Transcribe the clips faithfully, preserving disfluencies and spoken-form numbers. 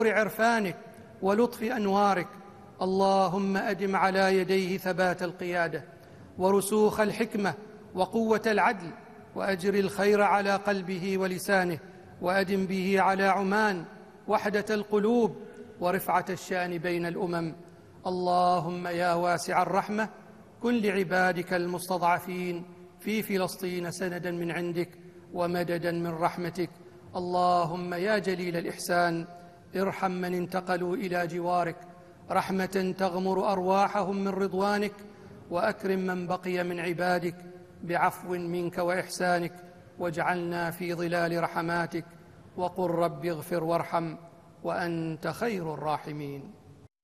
عرفانك ولطف أنوارك. اللهم أدم على يديه ثبات القيادة ورسوخ الحكمة وقوة العدل، وأجر الخير على قلبه ولسانه، وأدم به على عمان وحدة القلوب ورفعة الشأن بين الأمم. اللهم يا واسع الرحمة كن لعبادك المستضعفين في فلسطين سندا من عندك ومددا من رحمتك. اللهم يا جليل الإحسان ارحم من انتقلوا إلى جوارك رحمة تغمر أرواحهم من رضوانك، وأكرم من بقي من عبادك بعفو منك وإحسانك، واجعلنا في ظلال رحماتك، وقل رب اغفر وارحم وأنت خير الراحمين.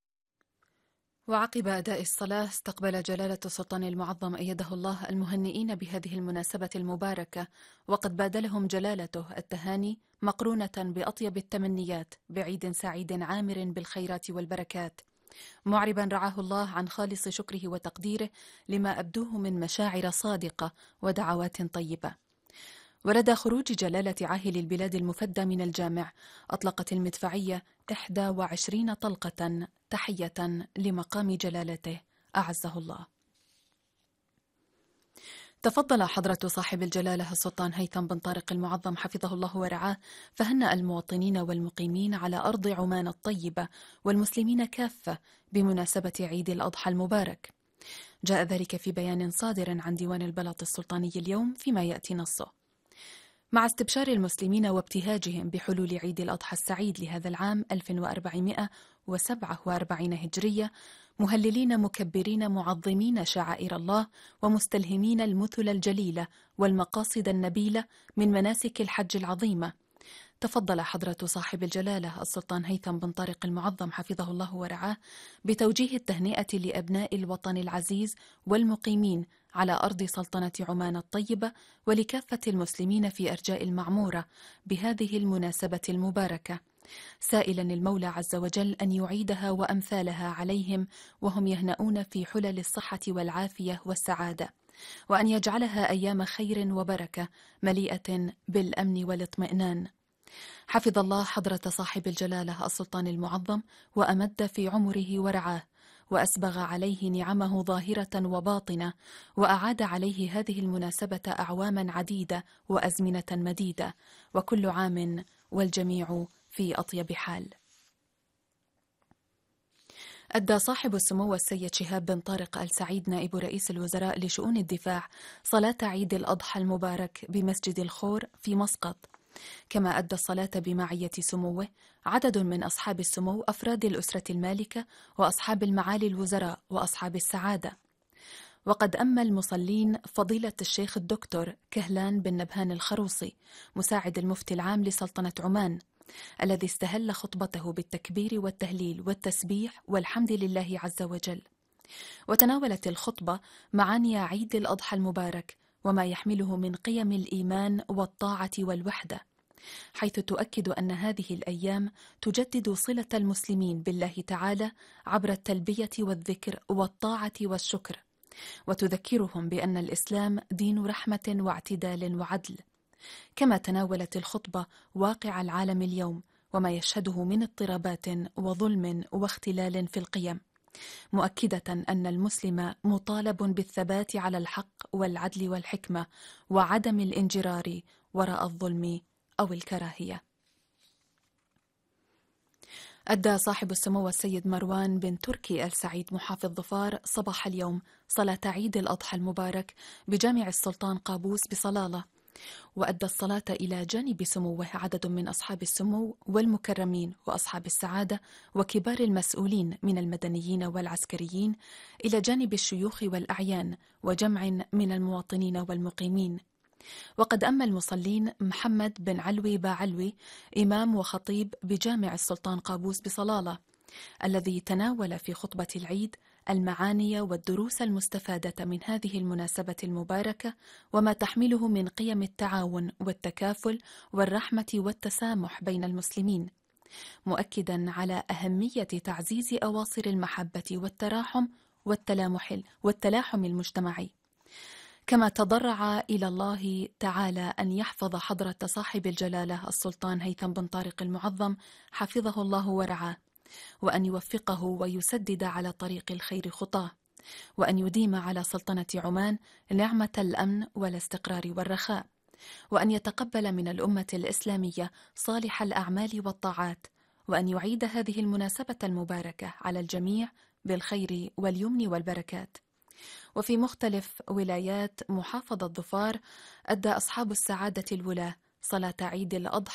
وعقب أداء الصلاة استقبل جلالة السلطان المعظم أيده الله المهنئين بهذه المناسبة المباركة، وقد بادلهم جلالته التهاني مقرونة بأطيب التمنيات بعيد سعيد عامر بالخيرات والبركات، معربا رعاه الله عن خالص شكره وتقديره لما أبدوه من مشاعر صادقة ودعوات طيبة. ولدى خروج جلالة عاهل البلاد المفدى من الجامع أطلقت المدفعية إحدى وعشرين طلقة تحية لمقام جلالته أعزه الله. تفضل حضرة صاحب الجلالة السلطان هيثم بن طارق المعظم حفظه الله ورعاه، فهنأ المواطنين والمقيمين على أرض عمان الطيبة والمسلمين كافة بمناسبة عيد الأضحى المبارك. جاء ذلك في بيان صادر عن ديوان البلاط السلطاني اليوم فيما يأتي نصه: مع استبشار المسلمين وابتهاجهم بحلول عيد الأضحى السعيد لهذا العام ألف وأربعمائة وسبعة وأربعين هجرية، مهللين مكبرين معظمين شعائر الله ومستلهمين المثل الجليلة والمقاصد النبيلة من مناسك الحج العظيمة، تفضل حضرة صاحب الجلالة السلطان هيثم بن طارق المعظم حفظه الله ورعاه بتوجيه التهنئة لأبناء الوطن العزيز والمقيمين على أرض سلطنة عمان الطيبة ولكافة المسلمين في أرجاء المعمورة بهذه المناسبة المباركة، سائلا المولى عز وجل أن يعيدها وأمثالها عليهم وهم يهنؤون في حلل الصحة والعافية والسعادة، وأن يجعلها أيام خير وبركة مليئة بالأمن والاطمئنان. حفظ الله حضرة صاحب الجلالة السلطان المعظم وأمد في عمره ورعاه، وأسبغ عليه نعمه ظاهرة وباطنة، وأعاد عليه هذه المناسبة أعواما عديدة وأزمنة مديدة، وكل عام والجميع في أطيب حال. أدى صاحب السمو السيد شهاب بن طارق آل سعيد نائب رئيس الوزراء لشؤون الدفاع صلاة عيد الأضحى المبارك بمسجد الخور في مسقط، كما أدى الصلاة بمعية سموه عدد من أصحاب السمو أفراد الأسرة المالكة وأصحاب المعالي الوزراء وأصحاب السعادة. وقد أما المصلين فضيلة الشيخ الدكتور كهلان بن نبهان الخروصي مساعد المفتي العام لسلطنة عمان، الذي استهل خطبته بالتكبير والتهليل والتسبيح والحمد لله عز وجل. وتناولت الخطبة معاني عيد الأضحى المبارك وما يحمله من قيم الإيمان والطاعة والوحدة، حيث تؤكد أن هذه الأيام تجدد صلة المسلمين بالله تعالى عبر التلبية والذكر والطاعة والشكر، وتذكرهم بأن الإسلام دين رحمة واعتدال وعدل. كما تناولت الخطبة واقع العالم اليوم وما يشهده من اضطرابات وظلم واختلال في القيم، مؤكدة أن المسلم مطالب بالثبات على الحق والعدل والحكمة وعدم الانجرار وراء الظلم أو الكراهية. أدى صاحب السمو السيد مروان بن تركي آل سعيد محافظ ظفار صباح اليوم صلاة عيد الأضحى المبارك بجامع السلطان قابوس بصلالة، وأدى الصلاة إلى جانب سموه عدد من أصحاب السمو والمكرمين وأصحاب السعادة وكبار المسؤولين من المدنيين والعسكريين، إلى جانب الشيوخ والأعيان وجمع من المواطنين والمقيمين. وقد أما المصلين محمد بن علوي باعلوي إمام وخطيب بجامع السلطان قابوس بصلالة، الذي تناول في خطبة العيد المعاني والدروس المستفادة من هذه المناسبة المباركة وما تحمله من قيم التعاون والتكافل والرحمة والتسامح بين المسلمين، مؤكدا على أهمية تعزيز أواصر المحبة والتراحم والتلامح والتلاحم المجتمعي. كما تضرع إلى الله تعالى أن يحفظ حضرة صاحب الجلالة السلطان هيثم بن طارق المعظم حفظه الله ورعاه، وأن يوفقه ويسدد على طريق الخير خطاه، وأن يديم على سلطنة عمان نعمة الأمن والاستقرار والرخاء، وأن يتقبل من الأمة الإسلامية صالح الأعمال والطاعات، وأن يعيد هذه المناسبة المباركة على الجميع بالخير واليمن والبركات. وفي مختلف ولايات محافظة ظفار أدى أصحاب السعادة الولاة صلاة عيد الأضحى